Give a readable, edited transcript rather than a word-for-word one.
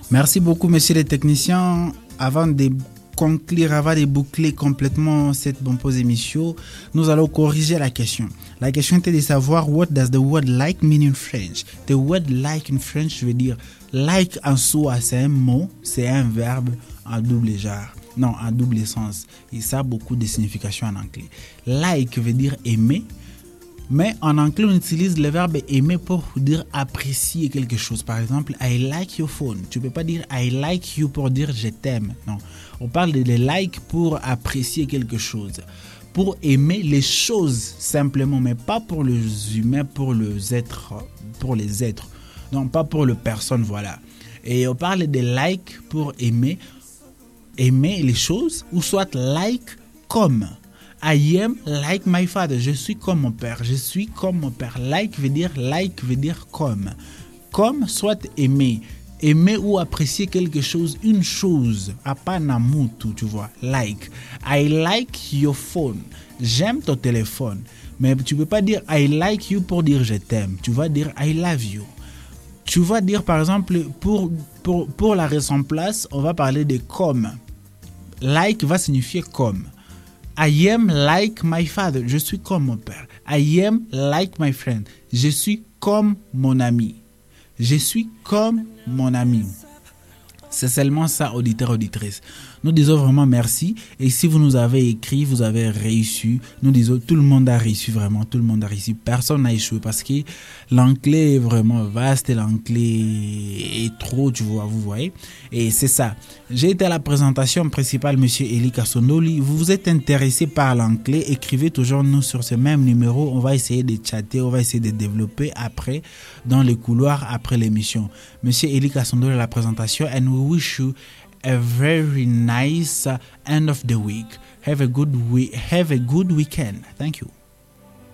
Merci beaucoup, messieurs les techniciens. Avant de conclure, avant de boucler complètement cette bonne pause émission, nous allons corriger la question. La question était de savoir what does the word like mean in French. The word like in French veut dire like en soi, c'est un mot, c'est un verbe en double genre. Non, en double sens. Et ça a beaucoup de significations en anglais. Like veut dire aimer. Mais en anglais, on utilise le verbe aimer pour dire apprécier quelque chose. Par exemple, I like your phone. Tu ne peux pas dire I like you pour dire je t'aime. Non. On parle de like pour apprécier quelque chose. Pour aimer les choses simplement, mais pas pour les humains, pour les êtres. Non, pas pour les personnes, voilà. Et on parle de like pour aimer les choses, ou soit like comme. I am like my father. Je suis comme mon père. Je suis comme mon père. Like veut dire comme. Comme, soit aimer. Aimer ou apprécier quelque chose, une chose. Apanamutu, tu vois. Like. I like your phone. J'aime ton téléphone. Mais tu ne peux pas dire I like you pour dire je t'aime. Tu vas dire I love you. Tu vas dire par exemple, pour la raison place, on va parler de comme. Like va signifier comme. I am like my father. Je suis comme mon père. I am like my friend. Je suis comme mon ami. Je suis comme mon ami. C'est seulement ça, auditeur, auditrice. Nous disons vraiment merci. Et si vous nous avez écrit, vous avez réussi. Nous disons, tout le monde a réussi, vraiment. Tout le monde a réussi. Personne n'a échoué parce que l'anglais est vraiment vaste et l'anglais est trop, tu vois, vous voyez. Et c'est ça. J'ai été à la présentation principale, monsieur Eli Kasondoli. Vous vous êtes intéressé par l'anglais, écrivez toujours nous sur ce même numéro. On va essayer de chatter, on va essayer de développer après, dans les couloirs, après l'émission. Monsieur Eli Kasondoli à la présentation, and we wish you a very nice end of the week. Have a good weekend. Thank you.